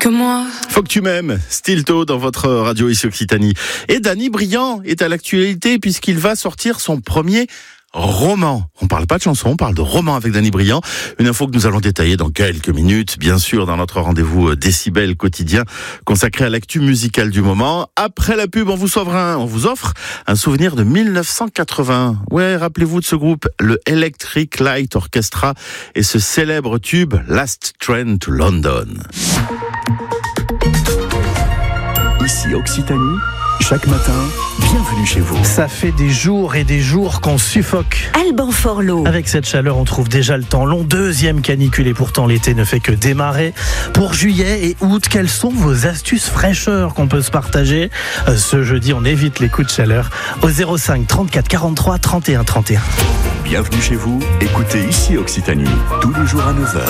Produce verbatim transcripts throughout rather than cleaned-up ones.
que moi. Faut que tu m'aimes, Stilto dans votre radio ici Occitanie. Et Danny Briand est à l'actualité puisqu'il va sortir son premier roman. On parle pas de chanson, on parle de roman avec Danny Briand. Une info que nous allons détailler dans quelques minutes, bien sûr, dans notre rendez-vous Décibel quotidien consacré à l'actu musicale du moment. Après la pub, on vous offre un, on vous offre un souvenir de mille neuf cent quatre-vingts. Ouais, rappelez-vous de ce groupe, le Electric Light Orchestra et ce célèbre tube Last Train to London. Ici Occitanie, chaque matin, bienvenue chez vous. Ça fait des jours et des jours qu'on suffoque. Alban Forlot. Avec cette chaleur, on trouve déjà le temps long. Deuxième canicule et pourtant l'été ne fait que démarrer. Pour juillet et août, quelles sont vos astuces fraîcheur qu'on peut se partager ? euh, Ce jeudi, on évite les coups de chaleur au zéro cinq trente-quatre quarante-trois trente et un trente et un. Bienvenue chez vous, écoutez Ici Occitanie, tous les jours à neuf heures.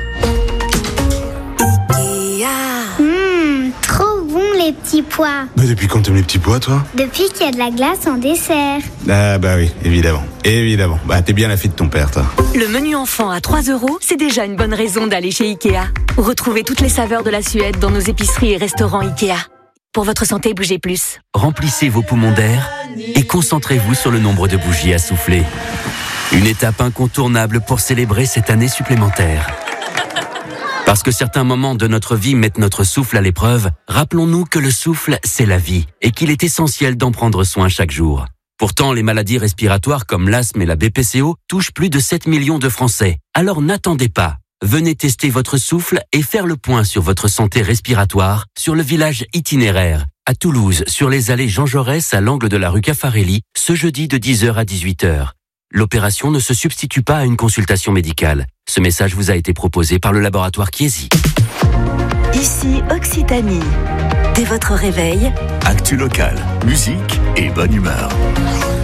Les petits pois. Bah depuis quand t'aimes les petits pois, toi ? Depuis qu'il y a de la glace en dessert. Ah bah oui, évidemment, évidemment. Bah t'es bien la fille de ton père, toi. Le menu enfant à trois euros, c'est déjà une bonne raison d'aller chez Ikea. Retrouvez toutes les saveurs de la Suède dans nos épiceries et restaurants Ikea. Pour votre santé, bougez plus. Remplissez vos poumons d'air et concentrez-vous sur le nombre de bougies à souffler. Une étape incontournable pour célébrer cette année supplémentaire. Parce que certains moments de notre vie mettent notre souffle à l'épreuve, rappelons-nous que le souffle, c'est la vie et qu'il est essentiel d'en prendre soin chaque jour. Pourtant, les maladies respiratoires comme l'asthme et la B P C O touchent plus de sept millions de Français. Alors n'attendez pas. Venez tester votre souffle et faire le point sur votre santé respiratoire sur le village itinéraire, à Toulouse, sur les allées Jean Jaurès à l'angle de la rue Caffarelli, ce jeudi de dix heures à dix-huit heures. L'opération ne se substitue pas à une consultation médicale. Ce message vous a été proposé par le laboratoire Chiesi. Ici Occitanie. Dès votre réveil, Actu locale, musique et bonne humeur.